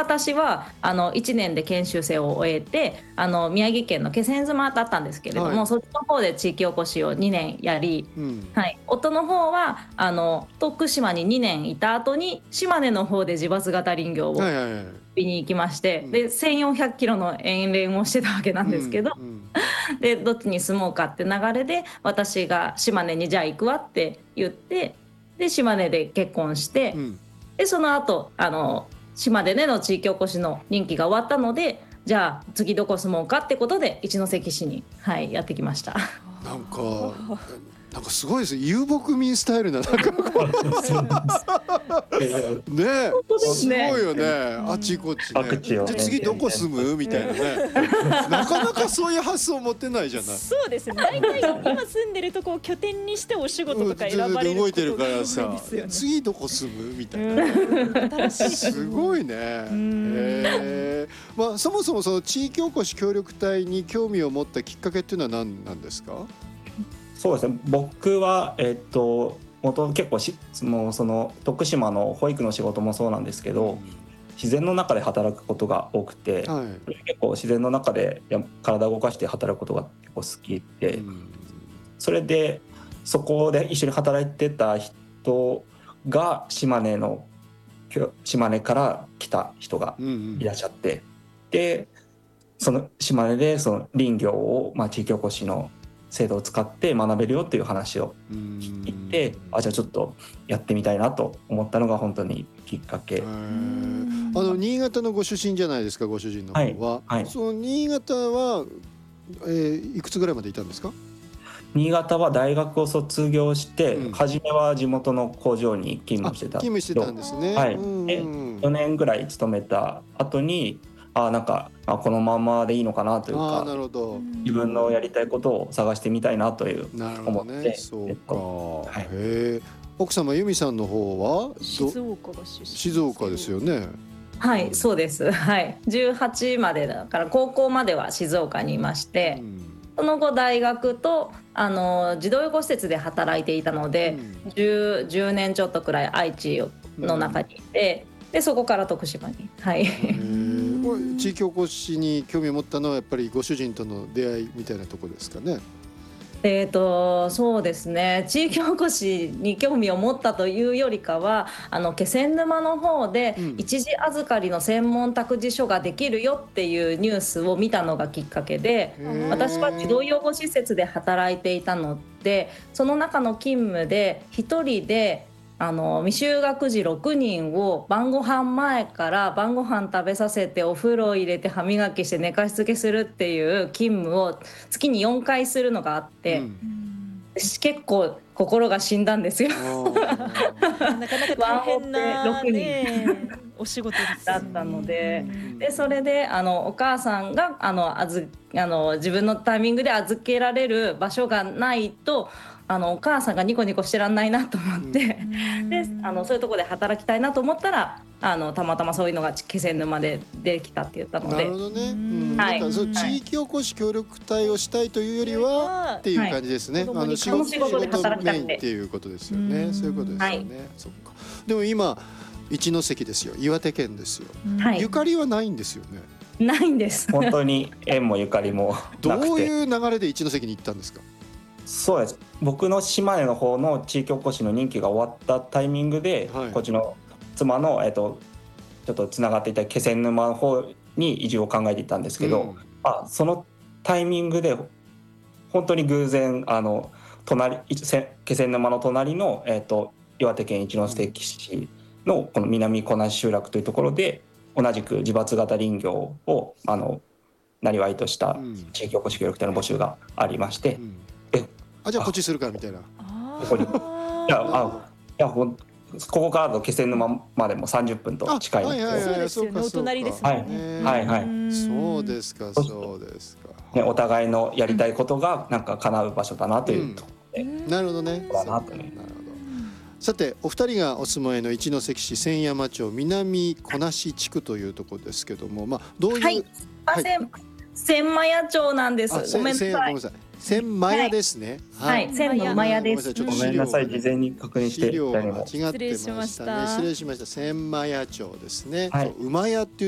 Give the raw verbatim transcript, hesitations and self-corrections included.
私はあのいちねんで研修生を終えて、あの宮城県の気仙沼だったんですけれども、はい、そっちの方で地域おこしをにねんやり、うん、はい、夫の方はあの徳島ににねんいた後に島根の方で自伐型林業を見に行きまして、はいはいはい、でせんよんひゃくキロの遠恋をしてたわけなんですけど、うんうん、でどっちに住もうかって流れで私が島根にじゃあ行くわって言って、で島根で結婚して、うん、でその後あの島根での地域おこしの任期が終わったので、じゃあ次どこ住もうかってことで一関市に、はい、やってきました。 なんかなんかすごいです遊牧民スタイルななんかねえすごいよね、あっちこっちね、じゃあ次どこ住むみたいなねなかなかそういう発想持ってないじゃない。 そうですね、大体今住んでるとこを拠点にしてお仕事とか選ばれることが多いですよね。動いてるからさ、 次どこ住むみたいなすごいね。えーまあ、そもそもその地域おこし協力隊に興味を持ったきっかけっていうのは何なんですか？ そうですね、僕は、えっと、元結構しもうその徳島の保育の仕事もそうなんですけど、うん、自然の中で働くことが多くて、はい、結構自然の中で体を動かして働くことが結構好きで、うん、それでそこで一緒に働いてた人が島根の島根から来た人がいらっしゃって、うんうん、でその島根でその林業を、まあ、地域おこしの制度を使って学べるよっていう話を聞いて、あじゃあちょっとやってみたいなと思ったのが本当にきっかけ。あの新潟のご出身じゃないですか、ご主人の方は、はいはい、その新潟は、えー、いくつぐらいまでいたんですか？ 新潟は大学を卒業して、うん、初めは地元の工場に勤務してた勤務してたんですね、 はい、でよねんぐらい勤めた後にあなんかあこのままでいいのかなというか、 なるほど、 自分のやりたいことを探してみたいなという思って、ね、 そうか、えっとはい、へ奥様由美さんの方は静岡が出身、 静岡ですよね。 はい、そうです、はい、じゅうはちまでだから高校までは静岡にいまして、うん、その後大学とあの児童養護施設で働いていたので、うん、10, じゅうねんちょっとくらい愛知の中にいて、うん、でそこから徳島に、はい、 地域おこしに興味を持ったのはやっぱりご主人との出会いみたいなところですかね。 えーと、そうですね、地域おこしに興味を持ったというよりかはあの気仙沼の方で一時預かりの専門託児所ができるよっていうニュースを見たのがきっかけで、私は児童養護施設で働いていたので、その中の勤務で一人であの未就学児ろくにんを晩ご飯前から晩ご飯食べさせてお風呂入れて歯磨きして寝かしつけするっていう勤務を月によんかいするのがあって、うん、結構心が死んだんですよ。 なかなか大変な、ね、お仕事です、ね、 だったので、でそれであのお母さんがあのあずあの自分のタイミングで預けられる場所がないとあのお母さんがニコニコしてらんないなと思って、うん、であのそういうところで働きたいなと思ったらあのたまたまそういうのが気仙沼でできたって言ったので。 なるほどね、うんはい、だからそう地域おこし協力隊をしたいというよりは、はい、っていう感じですね、はい、あの仕事、仕事メインっていうことですよね。そういうことですよね、はい、そっか。でも今一関ですよ、岩手県ですよ、はい、ゆかりはないんですよね。 ないんです。 本当に縁もゆかりもなくて。 どういう流れで一関に行ったんですか？ そうです、僕の島根の方の地域おこしの任期が終わったタイミングで、はい、こっちの妻の、えっと、ちょっとつながっていた気仙沼の方に移住を考えていたんですけど、うん、あそのタイミングで本当に偶然あの隣気仙沼の隣の、えっと、岩手県一関市のこの南小梨集落というところで同じく自伐型林業をあのなりわいとした地域おこし協力隊の募集がありまして、うん、えあじゃあこっちするかみたいな。 ここにいやあいやほんここからの気仙沼までもさんじゅっぷんと近いので、 はいはいはい、そうですよね、お隣ですもんね。 はいはいはい、 そうですかそうですか、 ね、お互いのやりたいことがなんか叶う場所だなというところで、 うん、なるほどね。なるほど。さてお二人がお住まいの一関市千山町南小梨地区というところですけども、まあどういう、はい、 はい、千満屋町なんです。ごめんなさい。ごめんなさい。 千満屋ですね。 はい、千の満屋です。 ごめんなさい、事前に確認して。 資料が間違ってましたね。失礼しました。千満屋町ですね。馬屋っていう